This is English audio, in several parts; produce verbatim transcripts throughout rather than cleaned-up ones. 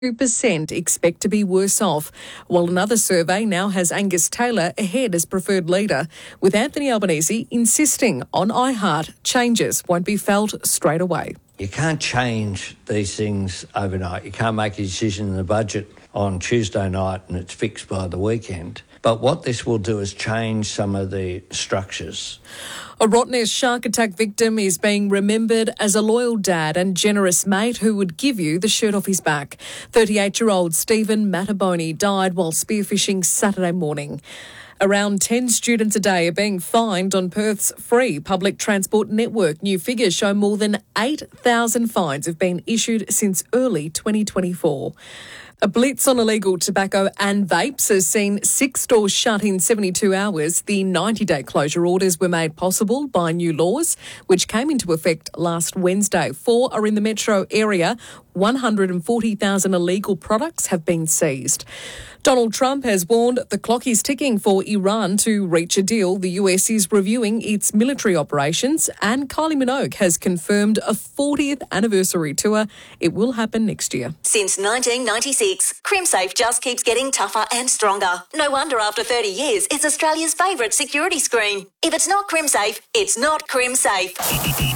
two percent expect to be worse off, while another survey now has Angus Taylor ahead as preferred leader, with Anthony Albanese insisting on iHeart changes won't be felt straight away. You can't change these things overnight. You can't make a decision in the budget on Tuesday night and it's fixed by the weekend. But what this will do is change some of the structures. A Rottnest shark attack victim is being remembered as a loyal dad and generous mate who would give you the shirt off his back. thirty-eight-year-old Stephen Mataboni died while spearfishing Saturday morning. Around ten students a day are being fined on Perth's free public transport network. New figures show more than eight thousand fines have been issued since early twenty twenty-four. A blitz on illegal tobacco and vapes has seen six stores shut in seventy-two hours. The ninety-day closure orders were made possible by new laws, which came into effect last Wednesday. Four are in the metro area. one hundred forty thousand illegal products have been seized. Donald Trump has warned the clock is ticking for Iran to reach a deal. The U S is reviewing its military operations, and Kylie Minogue has confirmed a fortieth anniversary tour. It will happen next year. Since nineteen ninety-six, CrimSafe just keeps getting tougher and stronger. No wonder after thirty years, it's Australia's favourite security screen. If it's not CrimSafe, it's not CrimSafe.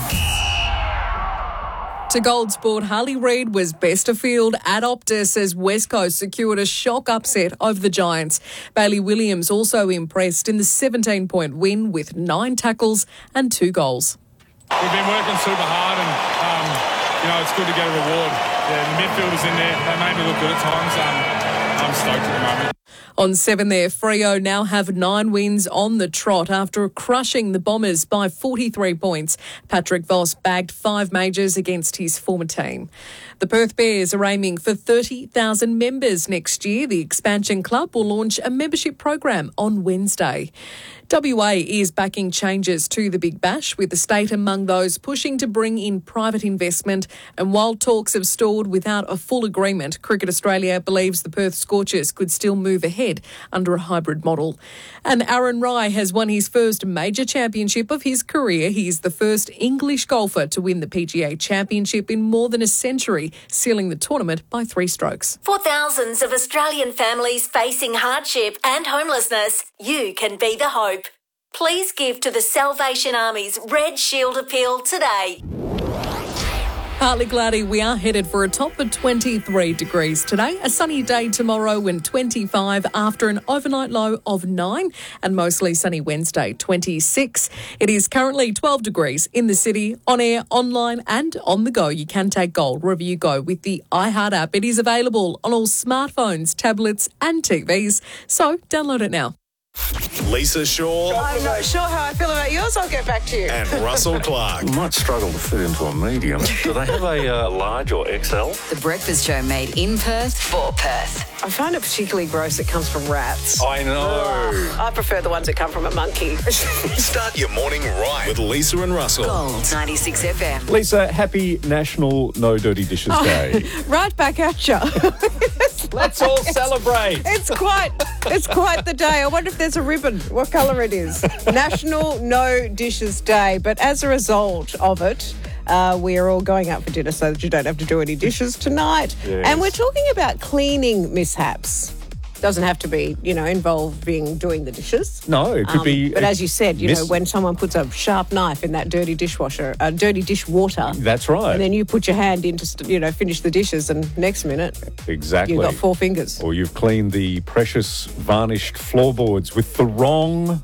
To Gold Sport, Harley Reid was best of field at Optus as West Coast secured a shock upset over the Giants. Bailey Williams also impressed in the seventeen-point win with nine tackles and two goals. We've been working super hard and, um, you know, it's good to get a reward. Yeah, the midfielders in there, they made me look good at times. Um, I'm stoked at the moment. On seven there, Freo now have nine wins on the trot after crushing the Bombers by forty-three points. Patrick Voss bagged five majors against his former team. The Perth Bears are aiming for thirty thousand members next year. The expansion club will launch a membership program on Wednesday. W A is backing changes to the Big Bash, with the state among those pushing to bring in private investment. And while talks have stalled without a full agreement, Cricket Australia believes the Perth Scorchers could still move ahead under a hybrid model. And Aaron Rai has won his first major championship of his career. He's the first English golfer to win the P G A Championship in more than a century, sealing the tournament by three strokes. For thousands of Australian families facing hardship and homelessness, you can be the hope. Please give to the Salvation Army's Red Shield Appeal today. Partly cloudy, we are headed for a top of twenty-three degrees today. A sunny day tomorrow and twenty-five after an overnight low of nine, and mostly sunny Wednesday, twenty-six. It is currently twelve degrees in the city, on air, online and on the go. You can take gold wherever you go with the iHeart app. It is available on all smartphones, tablets and T Vs, so download it now. Lisa Shaw. I'm not sure how I feel about yours. I'll get back to you. And Russell Clark. You might struggle to fit into a medium. Do they have a uh, large or X L? The Breakfast Show made in Perth for Perth. I find it particularly gross it comes from rats. I know. Ugh, I prefer the ones that come from a monkey. Start your morning right with Lisa and Russell. Gold ninety-six F M. Lisa, happy National No Dirty Dishes Day. Right back at you. Let's all celebrate. It's quite, it's quite the day. I wonder if there's a ribbon, what colour it is. National No Dishes Day. But as a result of it, uh, we are all going out for dinner so that you don't have to do any dishes tonight. Yes. And we're talking about cleaning mishaps. Doesn't have to be, you know, involving doing the dishes. No, it could Um, be. But as you said, you mis- know, when someone puts a sharp knife in that dirty dishwasher, uh, dirty dishwater. That's right. And then you put your hand in to, st- you know, finish the dishes, and next minute, Exactly. you've got four fingers. Or you've cleaned the precious varnished floorboards with the wrong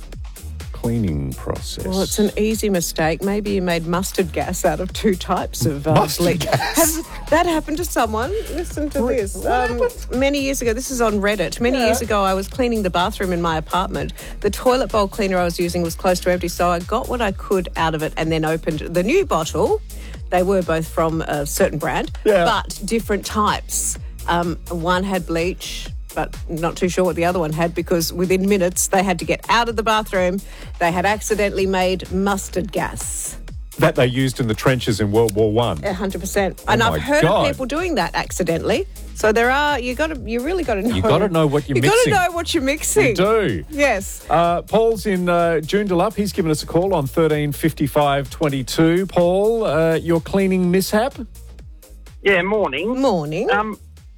cleaning process. Well, it's an easy mistake. Maybe you made mustard gas out of two types of uh, Mustard bleach. gas? Has that happened to someone? Listen to this. Um, many years ago, this is on Reddit. Many Yeah. years ago, I was cleaning the bathroom in my apartment. The toilet bowl cleaner I was using was close to empty, so I got what I could out of it and then opened the new bottle. They were both from a certain brand, Yeah. but different types. Um, one had bleach, but not too sure what the other one had, because within minutes they had to get out of the bathroom. They had accidentally made mustard gas. That they used in the trenches in World War One. one hundred percent. And Oh I've my heard God. of people doing that accidentally. So there are, you got to, you really got to know. You got to know what you're you mixing. got to know what you're mixing. You do. Yes. Uh, Paul's in uh, Joondalup. He's given us a call on thirteen fifty-five twenty-two. Paul, uh, your cleaning mishap? Yeah, morning. Morning. Um,